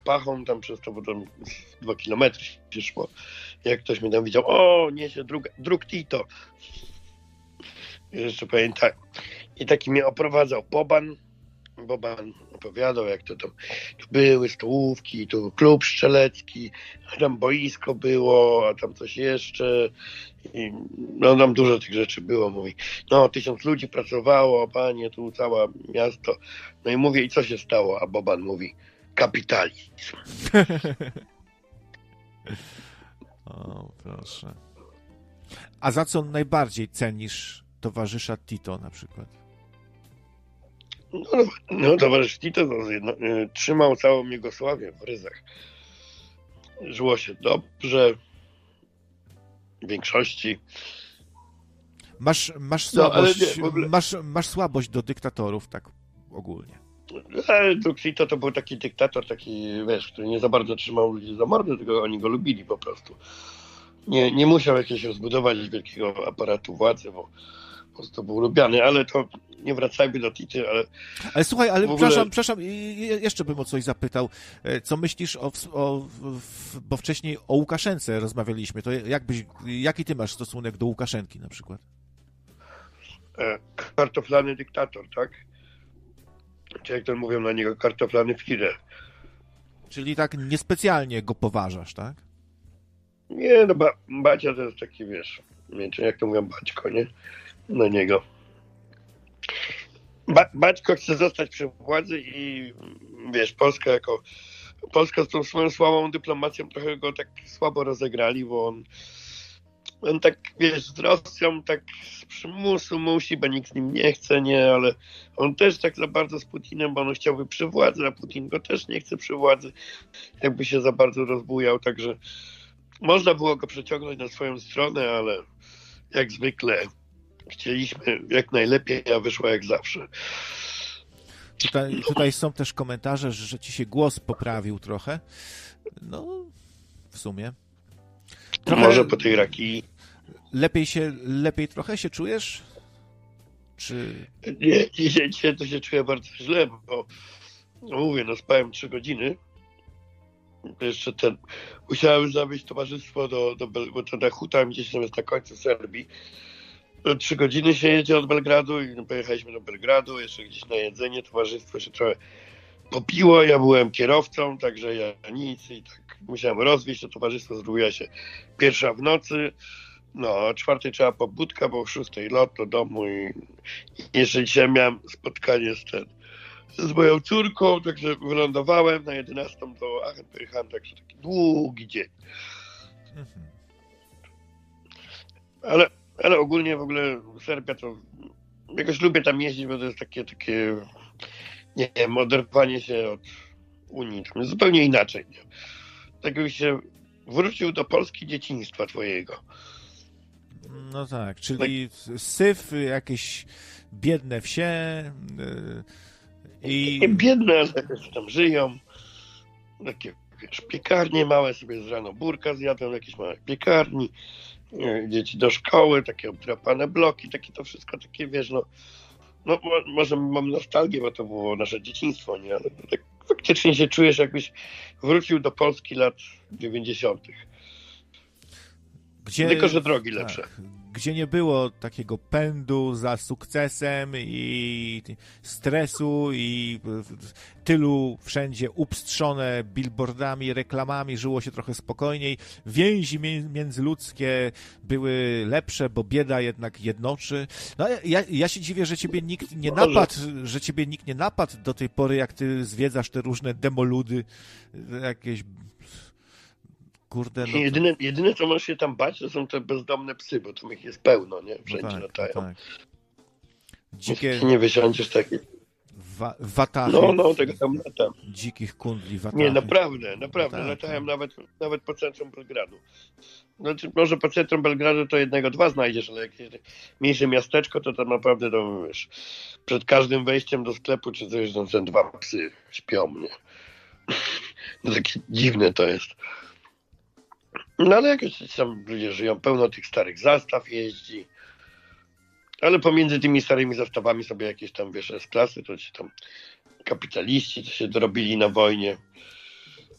pachą tam przez to, bo tam 2 kilometry się szło. Jak ktoś mnie tam widział, o, niesie druk Tito. Jeszcze pamiętam. I taki mnie oprowadzał Boban opowiadał, jak to tam tu były stołówki, tu klub strzelecki, a tam boisko było, a tam coś jeszcze. I no tam dużo tych rzeczy było. Mówi, no 1000 ludzi pracowało, panie, tu całe miasto. No i mówię, i co się stało? A Boban mówi, kapitalizm. O, proszę. A za co najbardziej cenisz towarzysza Tito na przykład? No towarzysz Tito trzymał całą Jugosławię w ryzach. Żyło się dobrze, w większości. Masz słabość, nie, w ogóle... masz słabość do dyktatorów, tak ogólnie. Ale Tito to był taki dyktator, taki, wiesz, który nie za bardzo trzymał ludzi za mordę, tylko oni go lubili po prostu. Nie musiał jakiegoś rozbudować wielkiego aparatu władzy, bo po prostu był lubiany, ale to nie wracajmy do Tity, Ale słuchaj, ale ogóle... przepraszam, jeszcze bym o coś zapytał. Co myślisz bo wcześniej o Łukaszence rozmawialiśmy, to jaki ty masz stosunek do Łukaszenki na przykład? Kartoflany dyktator, tak? Czy jak to mówią na niego, kartoflany Führer. Czyli tak niespecjalnie go poważasz, tak? Nie, no Bacia to jest taki, wiesz, nie wiem, jak to mówią, Baćko, nie? Na niego. Baćko chce zostać przy władzy i wiesz, Polska z tą swoją słabą dyplomacją trochę go tak słabo rozegrali, bo on tak, wiesz, z Rosją tak z przymusu musi, bo nikt z nim nie chce, nie, ale on też tak za bardzo z Putinem, bo on chciałby przy władzy, a Putin go też nie chce przy władzy, jakby się za bardzo rozbujał, także można było go przeciągnąć na swoją stronę, ale jak zwykle chcieliśmy jak najlepiej, a wyszło jak zawsze. Tutaj są też komentarze, że ci się głos poprawił trochę. No, w sumie. Trochę może po tej rakii. Lepiej trochę się czujesz? Czy... Nie, dzisiaj to się czuję bardzo źle, bo no mówię, spałem 3 godziny. Jeszcze musiałem zawieźć towarzystwo bo to na Huta gdzieś tam jest na końcu Serbii. 3 godziny się jedzie od Belgradu i pojechaliśmy do Belgradu, jeszcze gdzieś na jedzenie, towarzystwo się trochę popiło, ja byłem kierowcą, także ja nic i tak musiałem rozwieźć to towarzystwo, zrobiła się 1:00 w nocy, o 4:00 trzeba pobudka, bo o 6:00 lot do domu i jeszcze dzisiaj miałem spotkanie z moją córką, także wylądowałem na 11:00 do Aachen, pojechałem, także taki długi dzień. Ale ogólnie w ogóle Serbia to jakoś lubię tam jeździć, bo to jest takie nie wiem, oderwanie się od Unii. To jest zupełnie inaczej. Nie? Tak jakbyś się wrócił do Polski dzieciństwa twojego. No tak, czyli syf, jakieś biedne wsie i... Nie biedne, ale jakoś tam żyją. Takie, wiesz, piekarnie małe, sobie z rano burka zjadłem, jakieś małe piekarni. Dzieci do szkoły, takie obdrapane bloki, takie to wszystko takie, wiesz, może mam nostalgię, bo to było nasze dzieciństwo, nie, ale tak faktycznie się czujesz, jakbyś wrócił do Polski lat 90. Tylko że drogi lepsze. Gdzie nie było takiego pędu za sukcesem i stresu i tylu wszędzie upstrzone billboardami, reklamami, żyło się trochę spokojniej. Więzi międzyludzkie były lepsze, bo bieda jednak jednoczy. No, ja się dziwię, że ciebie nikt nie napadł do tej pory, jak ty zwiedzasz te różne demoludy, jakieś... Kurde, no jedyne, co możesz się tam bać, to są te bezdomne psy, bo tam ich jest pełno, nie? Wszędzie latają. Tak. Dzikie... Nie wysiądziesz takie. Watachy. Tego tam latam. Dzikich kundli, watachy. Nie, naprawdę. Latają nawet po centrum Belgradu. Znaczy, może po centrum Belgradu to 1-2 znajdziesz, ale jak jest mniejsze miasteczko, to tam naprawdę, wiesz, przed każdym wejściem do sklepu czy coś, tam 2 psy śpią, nie? No takie dziwne to jest. No ale jakieś tam ludzie żyją, pełno tych starych zastaw jeździ. Ale pomiędzy tymi starymi zastawami sobie jakieś tam, wiesz, S-klasy, to ci tam kapitaliści, co się dorobili na wojnie.